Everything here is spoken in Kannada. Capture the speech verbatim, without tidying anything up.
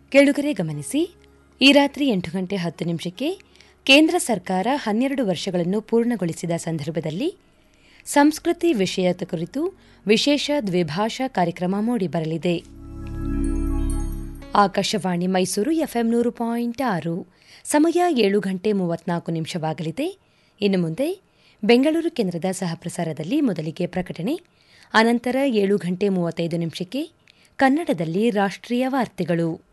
ಕೇಳುಗರೆ ಗಮನಿಸಿ, ಈ ರಾತ್ರಿ ಎಂಟು ಗಂಟೆ ಹತ್ತು ನಿಮಿಷಕ್ಕೆ ಕೇಂದ್ರ ಸರ್ಕಾರ ಹನ್ನೆರಡು ವರ್ಷಗಳನ್ನು ಪೂರ್ಣಗೊಳಿಸಿದ ಸಂದರ್ಭದಲ್ಲಿ ಸಂಸ್ಕೃತಿ ವಿಷಯದ ಕುರಿತು ವಿಶೇಷ ದ್ವಿಭಾಷಾ ಕಾರ್ಯಕ್ರಮ ಮೂಡಿಬರಲಿದೆ. ಆಕಾಶವಾಣಿ ಮೈಸೂರು ಎಫ್ಎಂ ನೂರು ಪಾಯಿಂಟ್ ಆರು. ಸಮಯ ಏಳು ಗಂಟೆ ಮೂವತ್ನಾಲ್ಕು ನಿಮಿಷವಾಗಲಿದೆ. ಇನ್ನು ಮುಂದೆ ಬೆಂಗಳೂರು ಕೇಂದ್ರದ ಸಹಪ್ರಸಾರದಲ್ಲಿ ಮೊದಲಿಗೆ ಪ್ರಕಟಣೆ, ಅನಂತರ ಏಳು ಗಂಟೆ ಮೂವತ್ತೈದು ನಿಮಿಷಕ್ಕೆ ಕನ್ನಡದಲ್ಲಿ ರಾಷ್ಟ್ರೀಯ ವಾರ್ತೆಗಳು.